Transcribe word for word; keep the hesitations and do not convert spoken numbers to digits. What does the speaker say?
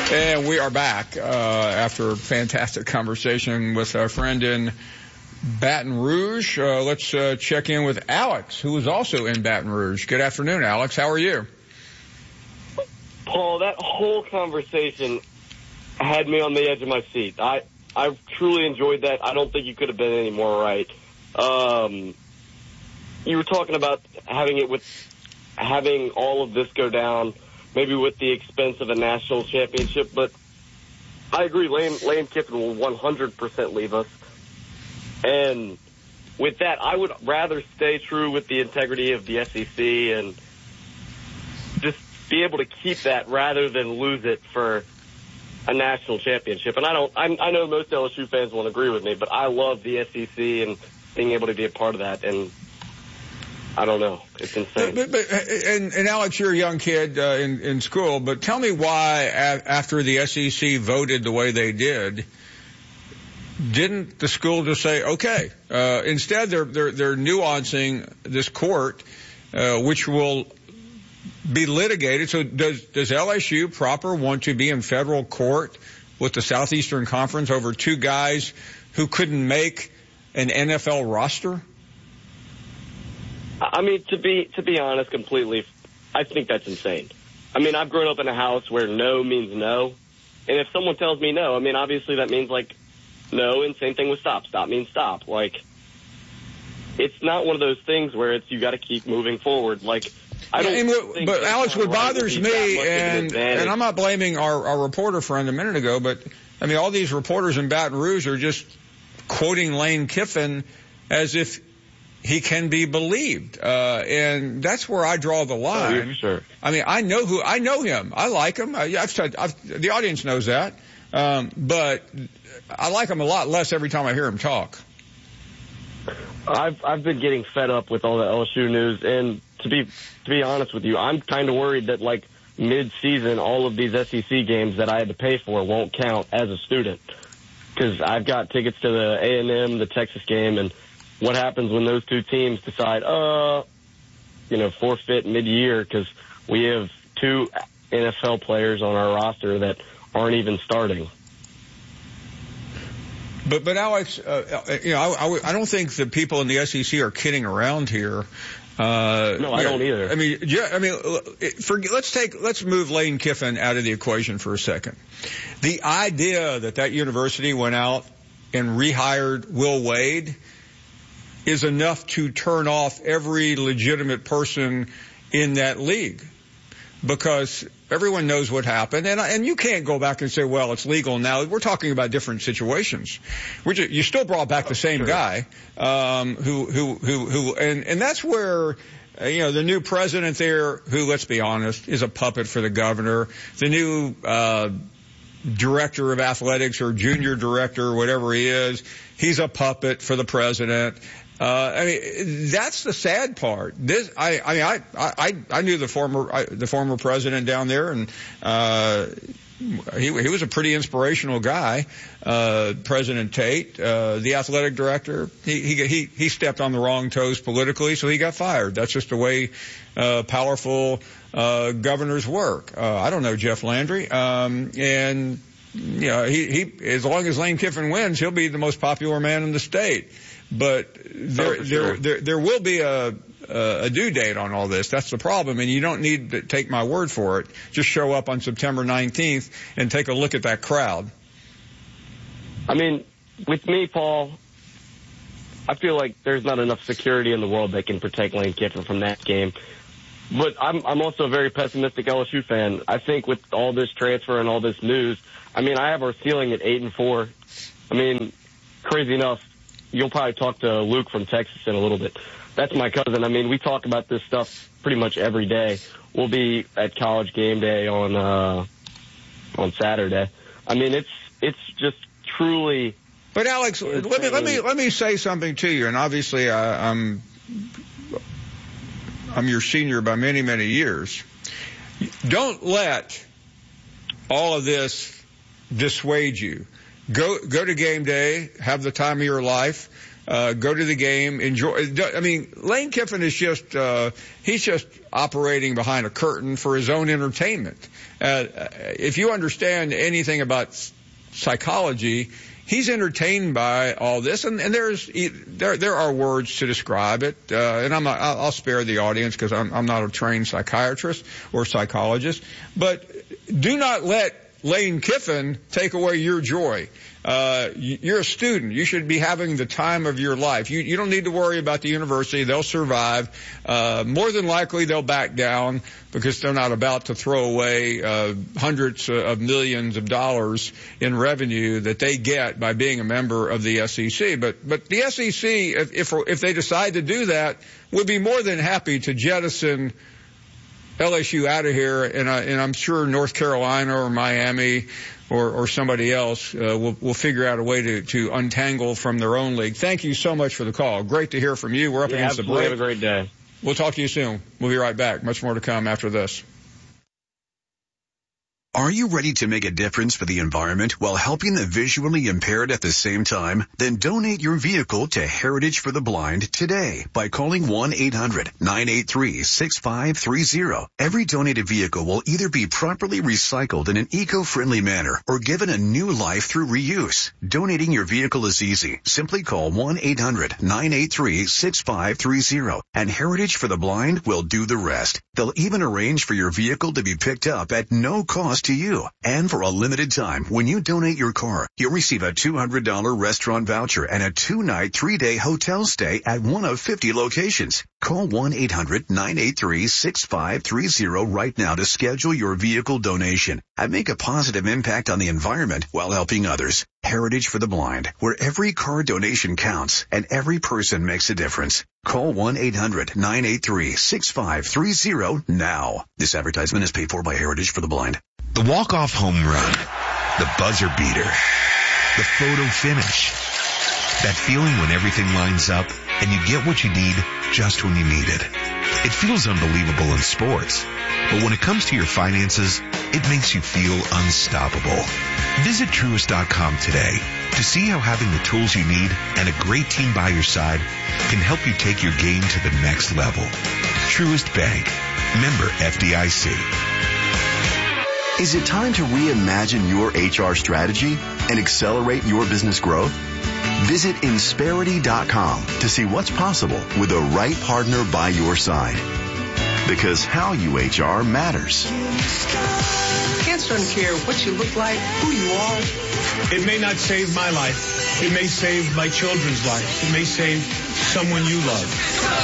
And we are back uh, after a fantastic conversation with our friend in Baton Rouge. Uh, let's uh, check in with Alex, who is also in Baton Rouge. Good afternoon, Alex. How are you? Paul, that whole conversation had me on the edge of my seat. I, I truly enjoyed that. I don't think you could have been any more right. Um, you were talking about having it with having all of this go down, maybe with the expense of a national championship, but I agree. Lane, Lane Kiffin will one hundred percent leave us. And with that, I would rather stay true with the integrity of the S E C and just be able to keep that rather than lose it for a national championship. And I don't, I, I know most L S U fans won't agree with me, but I love the S E C and being able to be a part of that. And I don't know. It's insane. But, but, and, and Alex, you're a young kid uh, in, in school, but tell me why a- after the S E C voted the way they did, didn't the school just say, okay, uh, instead they're, they're, they're nuancing this court, uh, which will be litigated. So does, does L S U proper want to be in federal court with the Southeastern Conference over two guys who couldn't make an N F L roster? I mean, to be to be honest completely, I think that's insane. I mean, I've grown up in a house where no means no. And if someone tells me no, I mean, obviously that means, like, no, and same thing with stop. Stop means stop. Like, it's not one of those things where it's you got to keep moving forward. Like, I don't yeah, and, think But, Alex, what bothers me, and, an and I'm not blaming our, our reporter friend a minute ago, but, I mean, all these reporters in Baton Rouge are just quoting Lane Kiffin as if he can be believed, uh, and that's where I draw the line. Oh, sure. I mean, I know who, I know him. I like him. I, I've said, I've, the audience knows that. Um, but I like him a lot less every time I hear him talk. I've, I've been getting fed up with all the L S U news, and to be, to be honest with you, I'm kind of worried that, like, mid-season, all of these S E C games that I had to pay for won't count as a student. Because I've got tickets to the A and M, the Texas game, and what happens when those two teams decide, uh, you know, forfeit mid-year because we have two N F L players on our roster that aren't even starting. But, but Alex, uh, you know, I, I, I don't think the people in the S E C are kidding around here. Uh, no, I don't either. I mean, yeah, I mean, for, let's take, let's move Lane Kiffin out of the equation for a second. The idea that that university went out and rehired Will Wade is enough to turn off every legitimate person in that league, because everyone knows what happened, and and you can't go back and say, well, it's legal now. We're talking about different situations. We're just, you still brought back the same sure. guy, um, who who who who, and and that's where. Uh, you know, the new president there, who, let's be honest, is a puppet for the governor. The new uh director of athletics or junior director, or whatever he is, he's a puppet for the president. Uh, I mean, that's the sad part. This, I, I mean, I, I, I knew the former, I, the former president down there, and, uh, he, he was a pretty inspirational guy. Uh, President Tate, uh, the athletic director, he, he, he, he stepped on the wrong toes politically, so he got fired. That's just the way, uh, powerful, uh, governors work. Uh, I don't know Jeff Landry. Um, and, you know, he, he, as long as Lane Kiffin wins, he'll be the most popular man in the state. But there, oh, sure. there, there, there will be a, a due date on all this. That's the problem, and you don't need to take my word for it. Just show up on September nineteenth and take a look at that crowd. I mean, with me, Paul, I feel like there's not enough security in the world that can protect Lane Kiffin from that game. But I'm, I'm also a very pessimistic L S U fan. I think with all this transfer and all this news, I mean, I have our ceiling at eight and four. I mean, crazy enough, you'll probably talk to Luke from Texas in a little bit. That's my cousin. I mean, we talk about this stuff pretty much every day. We'll be at college game day on uh, on Saturday. I mean, it's it's just truly. But Alex, insane. let me let me let me say something to you. And obviously, I, I'm I'm your senior by many many years. Don't let all of this dissuade you. Go go to game day. Have the time of your life. uh, go to the game, enjoy. I mean, Lane Kiffin is just, uh, he's just operating behind a curtain for his own entertainment. Uh, if you understand anything about psychology, he's entertained by all this, and, and there's there there are words to describe it, uh, and I'm not, I'll spare the audience because I'm I'm not a trained psychiatrist or psychologist, but do not let Lane Kiffin take away your joy. Uh, you're a student. You should be having the time of your life. You, you don't need to worry about the university. They'll survive. Uh, more than likely they'll back down because they're not about to throw away, uh, hundreds of millions of dollars in revenue that they get by being a member of the S E C. But, but the S E C, if, if, if they decide to do that, would be more than happy to jettison L S U out of here, and, uh, and I'm sure North Carolina or Miami or, or somebody else uh, will, will figure out a way to, to untangle from their own league. Thank you so much for the call. Great to hear from you. We're up yeah, against the absolutely. break. Have a great day. We'll talk to you soon. We'll be right back. Much more to come after this. Are you ready to make a difference for the environment while helping the visually impaired at the same time? Then donate your vehicle to Heritage for the Blind today by calling one eight hundred nine eight three six five three zero. Every donated vehicle will either be properly recycled in an eco-friendly manner or given a new life through reuse. Donating your vehicle is easy. Simply call one eight hundred nine eight three six five three zero and Heritage for the Blind will do the rest. They'll even arrange for your vehicle to be picked up at no cost to you. And for a limited time, when you donate your car, you'll receive a two hundred dollars restaurant voucher and a two-night, three-day hotel stay at one of fifty locations. Call one eight hundred nine eight three six five three zero right now to schedule your vehicle donation and make a positive impact on the environment while helping others. Heritage for the Blind, where every car donation counts and every person makes a difference. Call one eight hundred nine eight three six five three zero now. This advertisement is paid for by Heritage for the Blind. The walk-off home run, the buzzer beater, the photo finish. That feeling when everything lines up and you get what you need just when you need it. It feels unbelievable in sports, but when it comes to your finances, it makes you feel unstoppable. Visit Truist dot com today to see how having the tools you need and a great team by your side can help you take your game to the next level. Truist Bank, member F D I C. Is it time to reimagine your H R strategy and accelerate your business growth? Visit Insperity dot com to see what's possible with the right partner by your side. Because how you H R matters. Cancer doesn't care what you look like, who you are. It may not save my life. It may save my children's lives. It may save someone you love.